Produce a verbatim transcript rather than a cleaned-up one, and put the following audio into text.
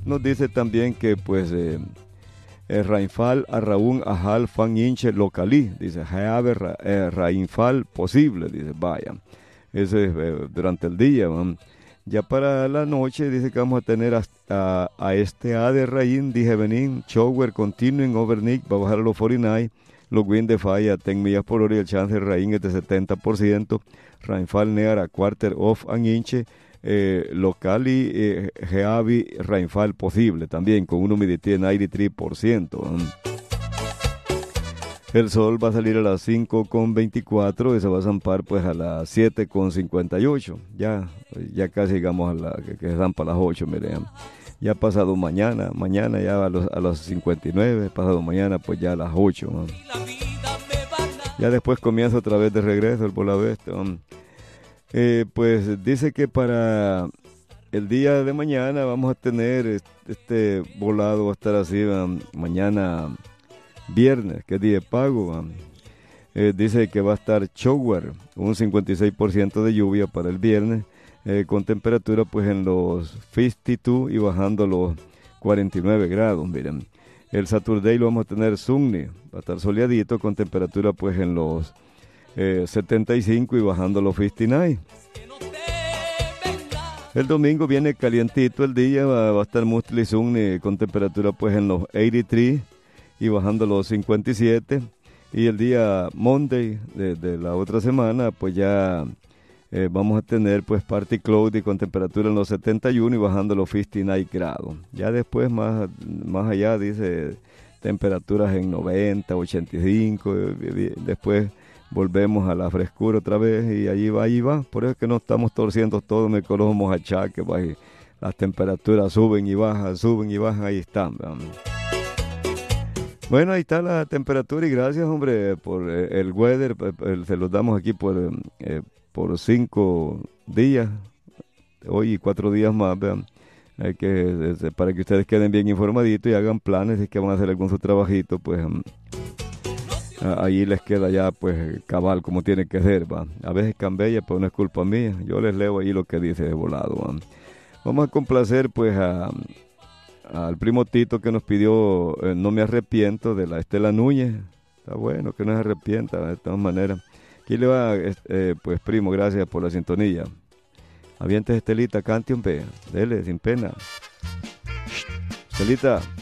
nos dice también que pues eh, eh, Rainfall, Arraún, Ajal, Fan Inche, Localí, dice, Jaave, ra, eh, Rainfall posible, dice, vaya, ese es eh, durante el día, man. Ya para la noche dice que vamos a tener hasta a este A de Rain, dije Benin, Shower, Continuing, Overnight, va a bajar a los cuarenta y nueve, los wind de falla, ten millas por hora y el chance de Rain es de setenta por ciento, Rainfall near a quarter of an inch, eh, local y eh, heavy rainfall posible también con un humidity de noventa y tres por ciento. El sol va a salir a las cinco con veinticuatro y se va a zampar pues a las siete con cincuenta y ocho. Ya, ya casi llegamos a la que, que zampa a las ocho, miren. Ya pasado mañana, mañana ya a los, a los cincuenta y nueve, pasado mañana pues ya a las ocho. ¿No? Ya después comienza otra vez de regreso el Bolaveste. ¿No? Eh, pues dice que para el día de mañana vamos a tener este, este volado, va a estar así, ¿no? Mañana viernes, que es día de pago. Eh, dice que va a estar shower, un cincuenta y seis por ciento de lluvia para el viernes, eh, con temperatura pues en los cincuenta y dos y bajando a los cuarenta y nueve grados, miren. El Saturday lo vamos a tener sunny, va a estar soleadito con temperatura pues en los eh, setenta y cinco y bajando a los cincuenta y nueve. El domingo viene calientito el día, va, va a estar mostly sunny con temperatura pues en los ochenta y tres y bajando los cincuenta y siete, y el día Monday de, de la otra semana pues ya eh, vamos a tener pues party cloudy con temperatura en los setenta y uno y bajando los cincuenta y nueve grados. Ya después más, más allá dice temperaturas en noventa, ochenta y cinco, después volvemos a la frescura otra vez y allí va, allí va. Por eso es que no estamos torciendo todo, me colocamos achaques, va, y las temperaturas suben y bajan, suben y bajan, ahí están. ¿Verdad? Bueno, ahí está la temperatura y gracias, hombre, por eh, el weather. Eh, se los damos aquí por, eh, por cinco días, hoy y cuatro días más, vean. Hay que, eh, para que ustedes queden bien informaditos y hagan planes si es que van a hacer algún su trabajito, pues um, ahí les queda ya, pues, cabal, como tiene que ser, va. A veces cambia, pero no es culpa mía. Yo les leo ahí lo que dice de volado, va. Vamos a complacer, pues, a... al primo Tito que nos pidió eh, No me arrepiento, de la Estela Núñez. Está bueno que no se arrepienta de todas maneras. Aquí le va, eh, pues primo, gracias por la sintonía. Avientes Estelita, cante un pe, dele, sin pena. Estelita.